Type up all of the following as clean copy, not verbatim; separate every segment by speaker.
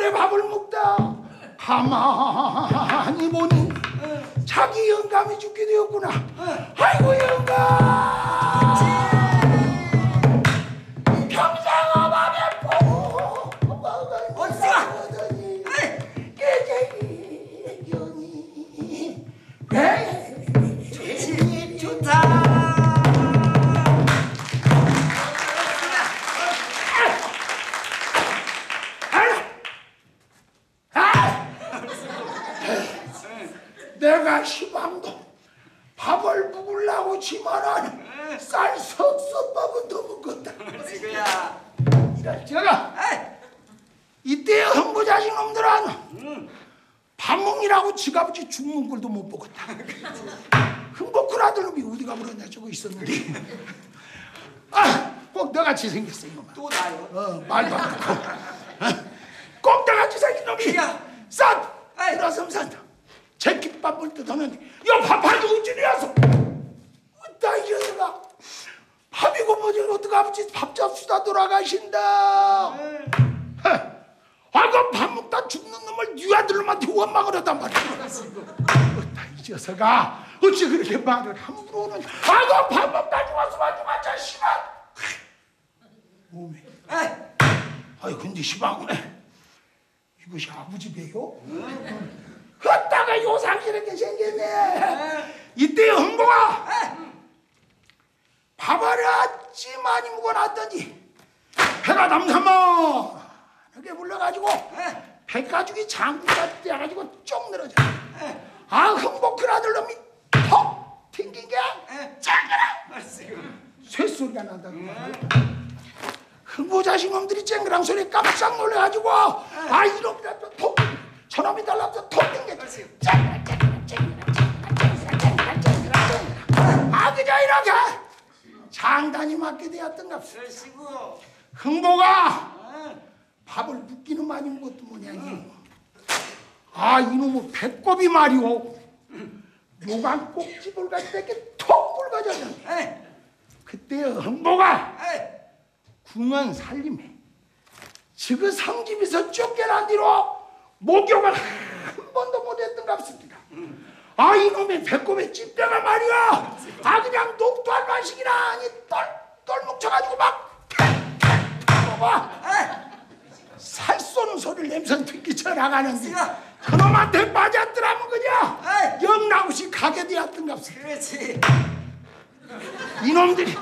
Speaker 1: 오래 밥을 먹다 가만히 보니 자기 영감이 죽게 되었구나. 아이고 영감 평생 어밤에 보고
Speaker 2: 어디가?
Speaker 1: 깨쟁이
Speaker 2: 좋다.
Speaker 1: 내가 시방도 밥을 먹으려고 지만은 쌀 석석밥은 더 먹었다.
Speaker 2: 지구야.
Speaker 1: 이럴 제가 이때 흥부자식 놈들은 밥 먹이라고 지가부지 죽는 꼴도 못 먹었다. 흥복큰 아들 놈이 어디가 그러냐 저거 있었는데 꼭 너같이 생겼어 이놈아.
Speaker 2: 또 나요?
Speaker 1: 말도 안 듣고 꼭 너같이 생긴 놈이 싼 일어섬산 제kit밥을 뜯어내니 야 밥하지 어찌리야서 어따 이 녀석아 밥이고 뭐지 어떡 아버지 밥 잡수다 돌아가신다. 아그 밥 먹다 죽는 놈을 네 아들놈한테 원망을 했단 말이야. 어따 이 녀석아 어찌 그렇게 말을 함부로는 아그 밥 먹다 죽었으면 죽었자 씨발 몸에 아이 근데 시방 이것이 아버지 배요? 헛다가 요상스럽게 생겼네. 이때 흥보가 밥알을 아찌 많이 먹어놨더니 배가 담삼하게 불러가지고 배가죽이 장구가 떼가지고 쪽 늘어져. 흥보 큰 아들놈이 톡 튕긴 게 쨍그랑 쇠소리가 난다. 흥보 자식놈들이 쨍그랑 소리에 깜짝 놀래가지고 이놈들 톡 저놈이 달라서 톡 튕겨. 그저 이렇게 장단이 맞게 되었던갑니다. 흥보가 밥을 묻기는 많이 먹었던 모양이에요. 이놈의 배꼽이 말이오 요강 꼭지볼 같을 때 톡 붉어졌는데 그때 흥보가 궁원 살림에 지그 성집에서 쫓겨난 뒤로 목욕을 한 번도 못했던 값습니다. 이놈의 배꼽에 찐뼈가 말이야 그냥 녹두알 반식이나 아니 똘똘 뭉쳐가지고 막 살 쏘는 소리를 냄새 듣기쳐 나가는데 그놈한테 맞았더라면 그냥 영락없이 가게 되었던 값습니다.
Speaker 2: 그렇지.
Speaker 1: 이놈들이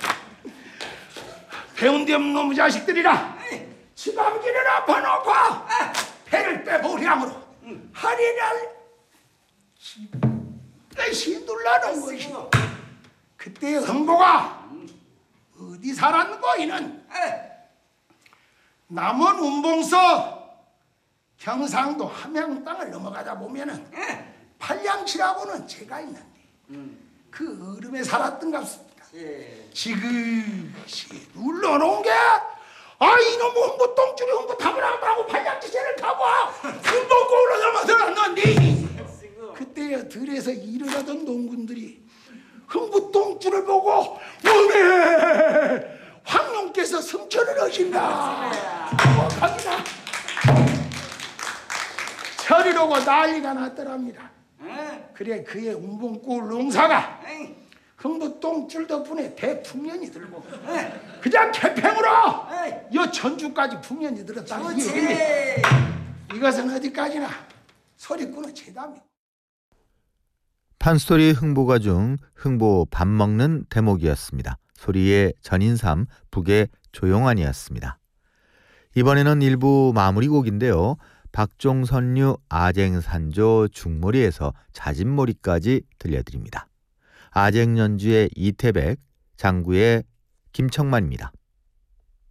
Speaker 1: 배운 데 없는 놈의 자식들이라 집 아버지를 아파놓고 배를 빼보량으로 하리를 뜻이 놀라는 것이 그때 흥보가 어디 살았는고 이는 남원 운봉서 경상도 함양 땅을 넘어가다 보면은 팔량치라고는 제가 있는데 그 얼음에 살았던 값습니다. 지그시 눌러놓은 게 이놈 흥보 똥줄이 흥보 답을 하고 팔량치새를 타고 흥보 올라가면 들었는데 그때 들에서 일을 하던 농군들이 흥부 똥줄을 보고 오메 황룡께서 승천을 하신다 거기다 철이라고 난리가 났더랍니다. 그래 그의 운봉골 농사가 흥부 똥줄 덕분에 대풍년이 들고 그냥 개팽으로 여 전주까지 풍년이 들었다는 얘기네. 이것은 어디까지나 소리꾼의 재담이고
Speaker 3: 판소리 흥보가 중 흥보 밥 먹는 대목이었습니다. 소리의 전인삼, 북의 조용환이었습니다. 이번에는 일부 마무리곡인데요. 박종선류 아쟁산조 중몰이에서 자진몰이까지 들려드립니다. 아쟁연주의 이태백, 장구의 김청만입니다.